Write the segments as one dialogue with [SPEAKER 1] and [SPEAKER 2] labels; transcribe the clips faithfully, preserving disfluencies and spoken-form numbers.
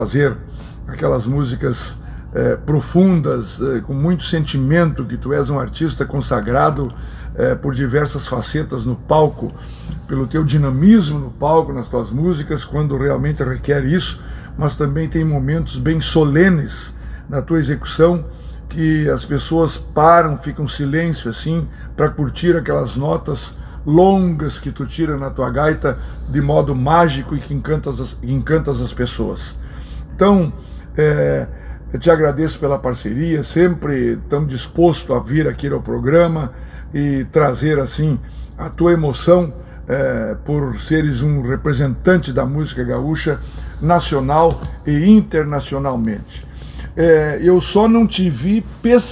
[SPEAKER 1] fazer aquelas músicas é, profundas, é, com muito sentimento, que tu és um artista consagrado é, por diversas facetas no palco, pelo teu dinamismo no palco, nas tuas músicas, quando realmente requer isso, mas também tem momentos bem solenes na tua execução, que as pessoas param, ficam em silêncio assim, para curtir aquelas notas longas que tu tira na tua gaita de modo mágico e que encantas as, encantas as pessoas. Então, é, eu te agradeço pela parceria, sempre tão disposto a vir aqui ao programa e trazer assim a tua emoção é, por seres um representante da música gaúcha nacional e internacionalmente. É, eu só não te vi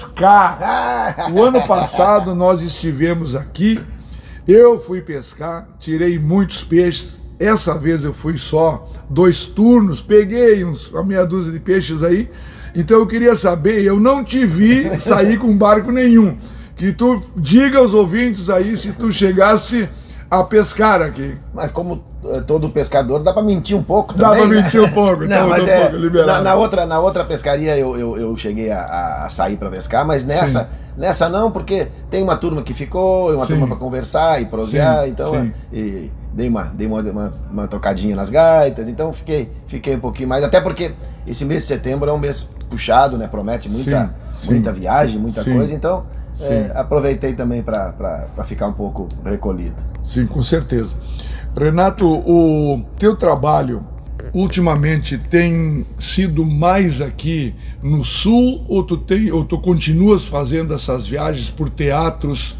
[SPEAKER 1] pescar. O ano passado nós estivemos aqui, eu fui pescar, tirei muitos peixes. Essa vez eu fui só dois turnos, peguei uns, uma meia dúzia de peixes aí. Então eu queria saber, eu não te vi sair com barco nenhum. Que tu diga aos ouvintes aí se tu chegasse a pescar aqui.
[SPEAKER 2] Mas como todo pescador, dá pra mentir um pouco também.
[SPEAKER 1] Dá pra
[SPEAKER 2] né?
[SPEAKER 1] mentir um pouco.
[SPEAKER 2] Não, mas
[SPEAKER 1] um
[SPEAKER 2] é,
[SPEAKER 1] pouco,
[SPEAKER 2] na, na, outra, na outra pescaria eu, eu, eu cheguei a, a sair pra pescar, mas nessa, nessa não, porque tem uma turma que ficou, uma sim. turma pra conversar e prosear, sim, então sim. E dei, uma, dei uma, uma, uma tocadinha nas gaitas, então fiquei, fiquei um pouquinho mais, até porque esse mês de setembro é um mês puxado, né? Promete muita, sim, muita sim. viagem, muita sim. coisa, então é, aproveitei também pra, pra, pra ficar um pouco recolhido.
[SPEAKER 1] Sim, com certeza. Renato, o teu trabalho ultimamente tem sido mais aqui no Sul, ou tu, tem, ou tu continuas fazendo essas viagens por teatros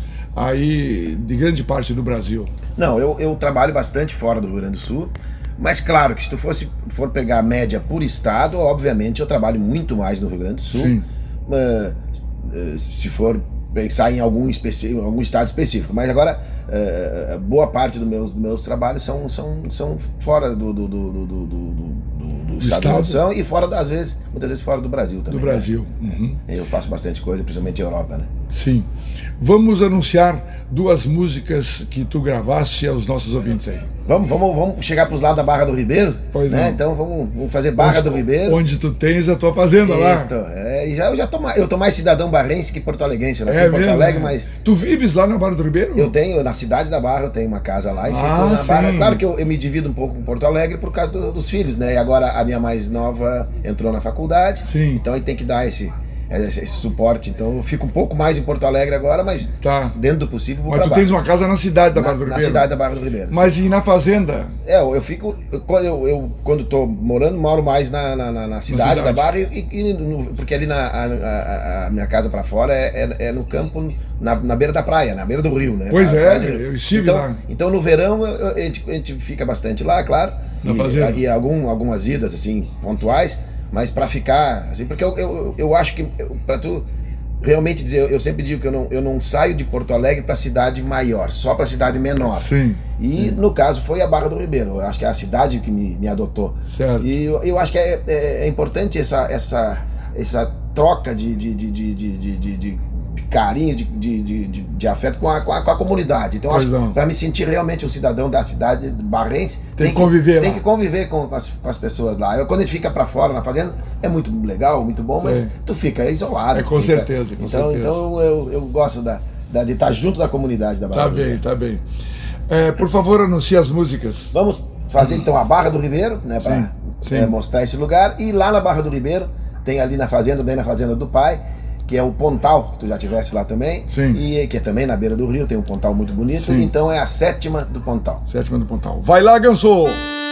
[SPEAKER 1] aí de grande parte do Brasil?
[SPEAKER 2] Não, eu, eu trabalho bastante fora do Rio Grande do Sul, mas claro que se tu fosse, for pegar a média por estado, obviamente eu trabalho muito mais no Rio Grande do Sul.
[SPEAKER 1] Sim.
[SPEAKER 2] Uh, uh, se for pensar em algum, especi algum estado específico, mas agora uh, boa parte dos meus, dos meus trabalhos são, são, são fora do, do, do, do, do, do, do estado, estado. E fora, às vezes, muitas vezes fora do Brasil também.
[SPEAKER 1] Do Brasil.
[SPEAKER 2] Né?
[SPEAKER 1] Uhum.
[SPEAKER 2] Eu faço bastante coisa, principalmente Europa, né?
[SPEAKER 1] Sim. Vamos anunciar duas músicas que tu gravaste aos nossos ouvintes aí.
[SPEAKER 2] Vamos, vamos, vamos chegar para os lados da Barra do Ribeiro?
[SPEAKER 1] Pois
[SPEAKER 2] né?
[SPEAKER 1] não.
[SPEAKER 2] Então vamos, vamos fazer Barra
[SPEAKER 1] onde,
[SPEAKER 2] do Ribeiro.
[SPEAKER 1] Onde tu tens a tua fazenda lá.
[SPEAKER 2] Isso, é, e já, eu já tô mais, eu tô mais cidadão barrense que porto-alegrense. Eu nasci
[SPEAKER 1] é
[SPEAKER 2] em Porto
[SPEAKER 1] mesmo,
[SPEAKER 2] Alegre,
[SPEAKER 1] é.
[SPEAKER 2] mas...
[SPEAKER 1] Tu vives lá na Barra do Ribeiro?
[SPEAKER 2] Eu tenho, na cidade da Barra, eu tenho uma casa lá e
[SPEAKER 1] ah,
[SPEAKER 2] fico na
[SPEAKER 1] sim.
[SPEAKER 2] Barra. Claro que eu, eu me divido um pouco com Porto Alegre por causa do, dos filhos, né? E agora a minha mais nova entrou na faculdade.
[SPEAKER 1] Sim.
[SPEAKER 2] Então aí tem que dar esse... Esse, esse suporte, então eu fico um pouco mais em Porto Alegre agora, mas
[SPEAKER 1] tá.
[SPEAKER 2] dentro do possível vou
[SPEAKER 1] mas
[SPEAKER 2] pra
[SPEAKER 1] tu
[SPEAKER 2] Barra.
[SPEAKER 1] tens uma casa na cidade da
[SPEAKER 2] na,
[SPEAKER 1] Barra do Ribeiro?
[SPEAKER 2] Na cidade da Barra do Ribeiro.
[SPEAKER 1] Mas sim. E na fazenda?
[SPEAKER 2] É, eu, eu fico, eu, eu, eu quando tô morando, moro mais na, na, na, na, cidade, na cidade da Barra, e, e no, porque ali na, a, a, a minha casa pra fora é, é, é no campo, na, na beira da praia, na beira do rio, né?
[SPEAKER 1] Pois
[SPEAKER 2] na,
[SPEAKER 1] é,
[SPEAKER 2] na
[SPEAKER 1] eu estive
[SPEAKER 2] então,
[SPEAKER 1] lá.
[SPEAKER 2] Então no verão eu, eu, a, gente, a gente fica bastante lá, claro,
[SPEAKER 1] na
[SPEAKER 2] e,
[SPEAKER 1] fazenda.
[SPEAKER 2] e algum, algumas idas assim, pontuais, mas pra ficar, assim, porque eu, eu, eu acho que pra tu... Realmente dizer, eu sempre digo que eu não, eu não saio de Porto Alegre para cidade maior, só para cidade menor.
[SPEAKER 1] Sim.
[SPEAKER 2] E
[SPEAKER 1] sim.
[SPEAKER 2] no caso foi a Barra do Ribeiro, eu acho que é a cidade que me, me adotou.
[SPEAKER 1] Certo.
[SPEAKER 2] E eu, eu acho que é, é, é importante essa, essa, essa troca de, de, de, de, de, de, de carinho, de, de, de, de afeto com a, com a, com a comunidade. Então acho que para me sentir realmente um cidadão da cidade barrense,
[SPEAKER 1] tem, tem que conviver
[SPEAKER 2] Tem
[SPEAKER 1] lá.
[SPEAKER 2] que conviver com, com, as, com as pessoas lá. Eu, quando a gente fica para fora na fazenda, é muito legal, muito bom, mas é. tu fica isolado.
[SPEAKER 1] É, com
[SPEAKER 2] fica,
[SPEAKER 1] certeza, com
[SPEAKER 2] então,
[SPEAKER 1] certeza.
[SPEAKER 2] Então eu, eu gosto da, da, de estar junto da comunidade da Barra
[SPEAKER 1] tá
[SPEAKER 2] do
[SPEAKER 1] bem,
[SPEAKER 2] Ribeiro.
[SPEAKER 1] Tá bem, é, por favor, anuncie as músicas.
[SPEAKER 2] Vamos fazer então a Barra do Ribeiro, né, para é, mostrar esse lugar. E lá na Barra do Ribeiro, tem ali na fazenda, daí na fazenda do pai, que é o Pontal, que tu já tivesse lá também.
[SPEAKER 1] Sim.
[SPEAKER 2] E que é também na beira do rio, tem um pontal muito bonito.
[SPEAKER 1] Sim.
[SPEAKER 2] Então é a sétima do Pontal.
[SPEAKER 1] Sétima do Pontal. Vai lá, Ganso!